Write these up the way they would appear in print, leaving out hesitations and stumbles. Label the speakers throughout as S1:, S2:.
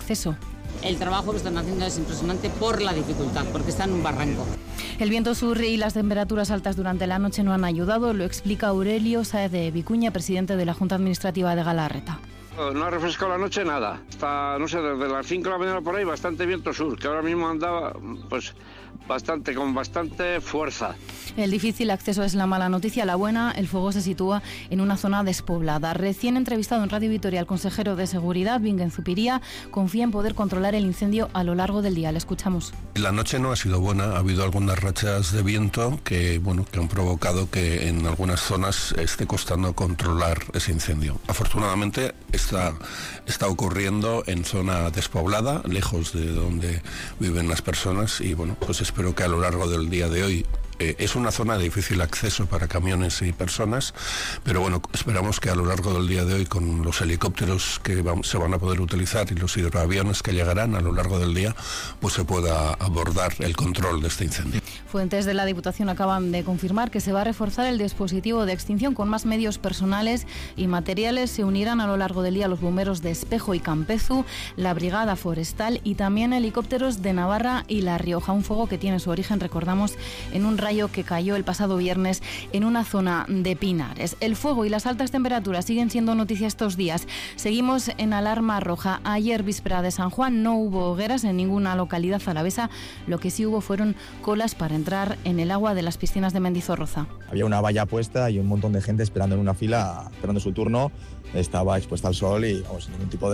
S1: acceso.
S2: El trabajo que están haciendo es impresionante por la dificultad, porque está en un barranco.
S1: El viento sur y las temperaturas altas durante la noche no han ayudado, lo explica Aurelio Sáez de Vicuña, presidente de la Junta Administrativa de Galarreta.
S3: No ha refrescado la noche nada. Hasta, no sé, desde las 5 de la mañana por ahí, bastante viento sur, que ahora mismo andaba pues con bastante fuerza.
S1: El difícil acceso es la mala noticia. La buena, el fuego se sitúa en una zona despoblada. Recién entrevistado en Radio Vitoria al consejero de Seguridad, Bingen Zupiria, confía en poder controlar el incendio a lo largo del día. Le escuchamos.
S4: La noche no ha sido buena. Ha habido algunas rachas de viento que han provocado que en algunas zonas esté costando controlar ese incendio. Afortunadamente está ocurriendo en zona despoblada, lejos de donde viven las personas, y pues espero que a lo largo del día de hoy es una zona de difícil acceso para camiones y personas, pero esperamos que a lo largo del día de hoy, con los helicópteros que se van a poder utilizar y los hidroaviones que llegarán a lo largo del día, pues se pueda abordar el control de este incendio.
S1: Fuentes de la Diputación acaban de confirmar que se va a reforzar el dispositivo de extinción con más medios personales y materiales. Se unirán a lo largo del día los bomberos de Espejo y Campezu, la Brigada Forestal y también helicópteros de Navarra y La Rioja. Un fuego que tiene su origen, recordamos, en un rayo que cayó el pasado viernes en una zona de Pinares. El fuego y las altas temperaturas siguen siendo noticia estos días. Seguimos en alarma roja. Ayer, víspera de San Juan, no hubo hogueras en ninguna localidad alavesa. Lo que sí hubo fueron colas para entrar en el agua de las piscinas de Mendizorroza.
S5: Había una valla puesta y un montón de gente esperando en una fila, esperando su turno. Estaba expuesta al sol y sin ningún tipo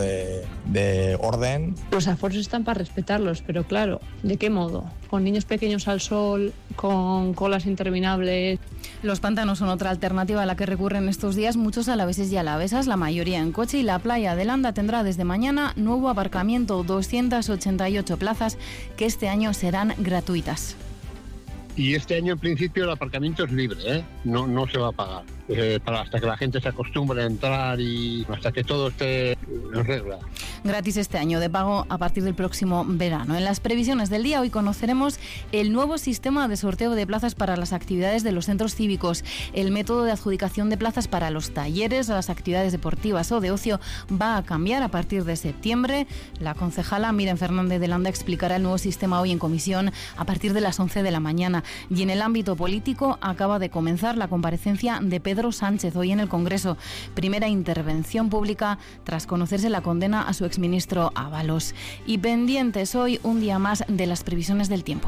S5: de orden.
S6: Los aforos están para respetarlos, pero claro, ¿de qué modo? Con niños pequeños al sol, con colas interminables.
S1: Los pantanos son otra alternativa a la que recurren estos días muchos alaveses y alavesas, la mayoría en coche, y la playa de Landa tendrá desde mañana nuevo aparcamiento, 288 plazas que este año serán gratuitas.
S7: Y este año en principio el aparcamiento es libre, no se va a pagar. Hasta que la gente se acostumbre a entrar y hasta que todo esté en regla.
S1: Gratis este año, de pago a partir del próximo verano. En las previsiones del día, hoy conoceremos el nuevo sistema de sorteo de plazas para las actividades de los centros cívicos. El método de adjudicación de plazas para los talleres, las actividades deportivas o de ocio va a cambiar a partir de septiembre. La concejala Miren Fernández de Landa explicará el nuevo sistema hoy en comisión a partir de las 11 de la mañana. Y en el ámbito político acaba de comenzar la comparecencia de Pedro Sánchez hoy en el Congreso. Primera intervención pública tras conocerse la condena a su exministro Ábalos. Y pendientes hoy un día más de las previsiones del tiempo.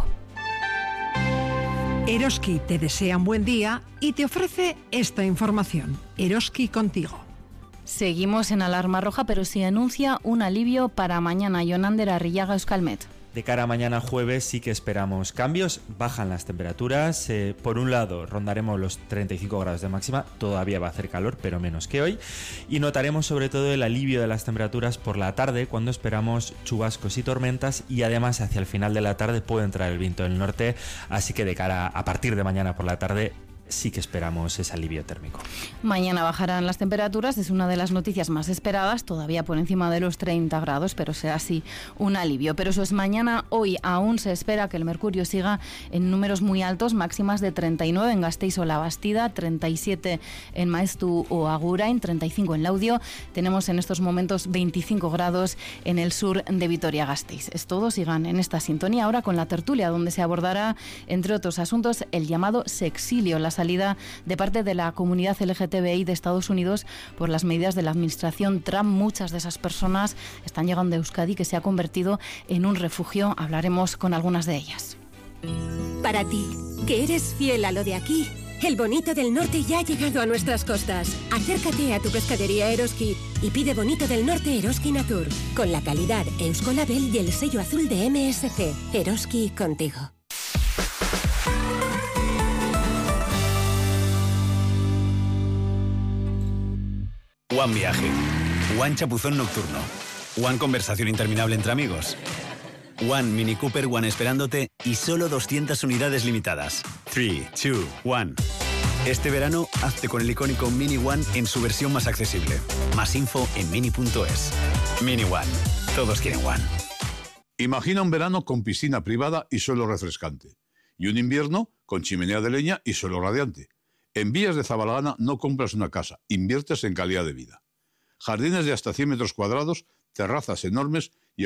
S8: Eroski te desea un buen día y te ofrece esta información. Eroski contigo.
S1: Seguimos en alarma roja, pero se anuncia un alivio para mañana. Yonander Arrillaga, Euskalmet.
S9: De cara a mañana jueves sí que esperamos cambios, bajan las temperaturas, por un lado rondaremos los 35 grados de máxima, todavía va a hacer calor pero menos que hoy, y notaremos sobre todo el alivio de las temperaturas por la tarde cuando esperamos chubascos y tormentas, y además hacia el final de la tarde puede entrar el viento del norte, así que de cara a partir de mañana por la tarde sí que esperamos ese alivio térmico.
S1: Mañana bajarán las temperaturas, es una de las noticias más esperadas, todavía por encima de los 30 grados, pero será así un alivio. Pero eso es mañana. Hoy aún se espera que el mercurio siga en números muy altos, máximas de 39 en Gasteiz o La Bastida, 37 en Maeztu o Agurain, 35 en Laudio. Tenemos en estos momentos 25 grados en el sur de Vitoria-Gasteiz. Es todo, sigan en esta sintonía ahora con la tertulia, donde se abordará, entre otros asuntos, el llamado sexilio, la salida de parte de la comunidad LGTBI de Estados Unidos por las medidas de la administración Trump. Muchas de esas personas están llegando a Euskadi, que se ha convertido en un refugio. Hablaremos con algunas de ellas.
S10: Para ti, que eres fiel a lo de aquí, el bonito del norte ya ha llegado a nuestras costas. Acércate a tu pescadería Eroski y pide bonito del norte Eroski Natur, con la calidad Euskolabel y el sello azul de MSC. Eroski contigo.
S11: One viaje, One chapuzón nocturno, One conversación interminable entre amigos, One Mini Cooper One esperándote y solo 200 unidades limitadas. 3, 2, 1. Este verano, hazte con el icónico Mini One en su versión más accesible. Más info en mini.es. Mini One. Todos quieren One.
S12: Imagina un verano con piscina privada y suelo refrescante. Y un invierno con chimenea de leña y suelo radiante. En Vías de Zabalgana no compras una casa, inviertes en calidad de vida. Jardines de hasta 100 metros cuadrados, terrazas enormes y